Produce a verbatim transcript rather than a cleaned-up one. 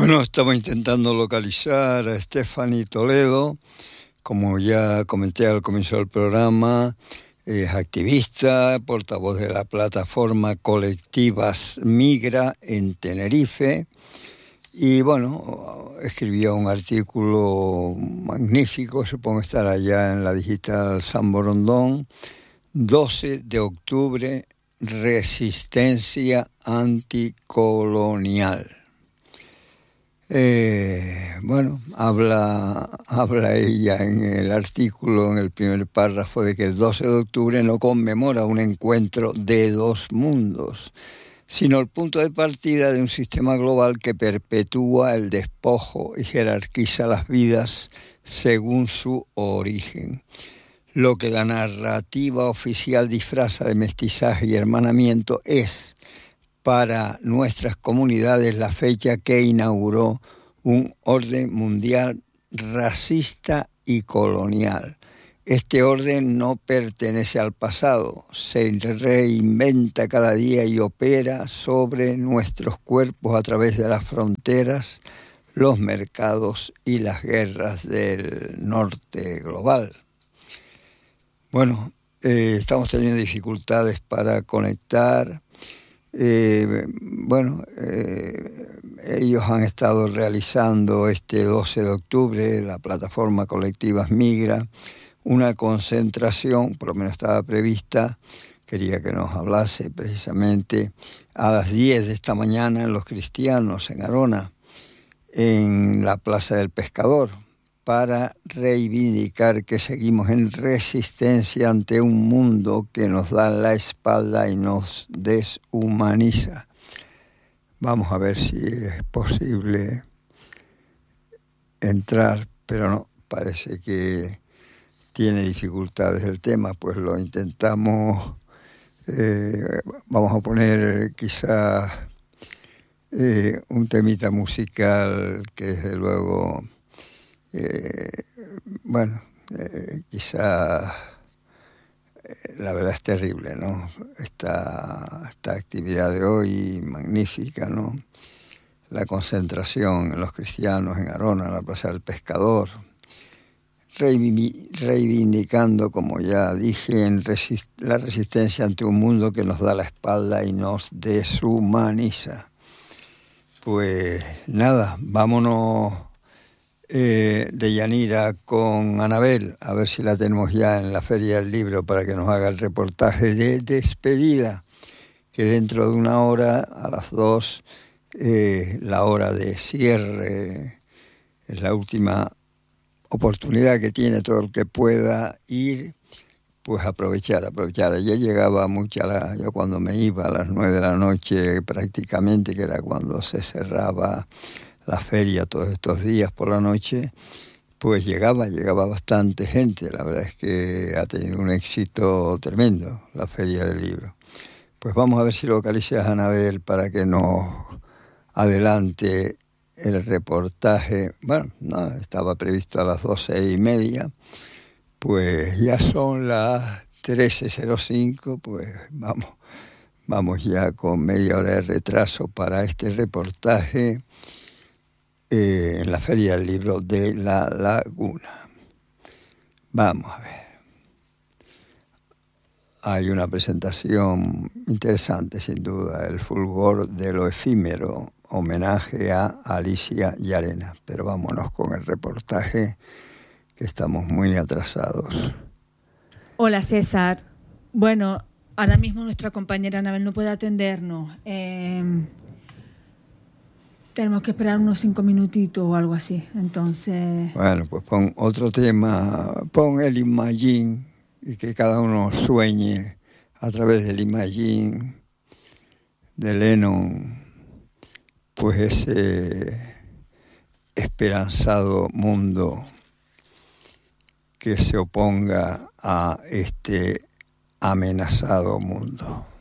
Bueno, estamos intentando localizar a Stephanie Toledo. Como ya comenté al comienzo del programa, es activista, portavoz de la plataforma Colectivas Migra en Tenerife. Y bueno, escribió un artículo magnífico, supongo estar allá en la digital San Borondón, doce de octubre, resistencia anticolonial. Eh, bueno, habla, habla ella en el artículo, en el primer párrafo, de que el doce de octubre no conmemora un encuentro de dos mundos, sino el punto de partida de un sistema global que perpetúa el despojo y jerarquiza las vidas según su origen. Lo que la narrativa oficial disfraza de mestizaje y hermanamiento es, para nuestras comunidades, la fecha que inauguró un orden mundial racista y colonial. Este orden no pertenece al pasado, se reinventa cada día y opera sobre nuestros cuerpos a través de las fronteras, los mercados y las guerras del norte global. Bueno, eh, estamos teniendo dificultades para conectar. Eh, bueno, eh, ellos han estado realizando este doce de octubre, la plataforma Colectivas Migra, una concentración, por lo menos estaba prevista, quería que nos hablase precisamente a las diez de esta mañana en Los Cristianos, en Arona, en la Plaza del Pescador, para reivindicar que seguimos en resistencia ante un mundo que nos da la espalda y nos deshumaniza. Vamos a ver si es posible entrar, pero no, parece que tiene dificultades el tema, pues lo intentamos. Eh, vamos a poner quizás eh, un temita musical que desde luego... Eh, bueno, eh, quizá eh, la verdad es terrible, ¿no? Esta, esta actividad de hoy magnífica, ¿no? La concentración en Los Cristianos en Arona, en la Plaza del Pescador, reivindicando, como ya dije, en resist- la resistencia ante un mundo que nos da la espalda y nos deshumaniza. Pues nada, vámonos... Eh, de Yanira con Anabel, a ver si la tenemos ya en la Feria del Libro para que nos haga el reportaje de despedida, que dentro de una hora, a las dos, eh, la hora de cierre, es la última oportunidad que tiene todo el que pueda ir, pues aprovechar, aprovechar. Ayer llegaba mucha, la, yo cuando me iba a las nueve de la noche prácticamente, que era cuando se cerraba la feria todos estos días por la noche, pues llegaba, llegaba bastante gente. La verdad es que ha tenido un éxito tremendo la Feria del Libro. Pues vamos a ver si localizas a Anabel para que nos adelante el reportaje. Bueno, no, estaba previsto a las doce y media, pues ya son las trece cero cinco, pues vamos, vamos ya con media hora de retraso para este reportaje Eh, en la Feria del Libro de La Laguna. Vamos a ver. Hay una presentación interesante, sin duda, el fulgor de lo efímero, homenaje a Alicia Llarena. Pero vámonos con el reportaje, que estamos muy atrasados. Hola, César. Bueno, ahora mismo nuestra compañera Anabel no puede atendernos. Eh... Tenemos que esperar unos cinco minutitos o algo así, entonces... Bueno, pues pon otro tema, pon el Imagine, y que cada uno sueñe a través del Imagine de Lennon, pues ese esperanzado mundo que se oponga a este amenazado mundo.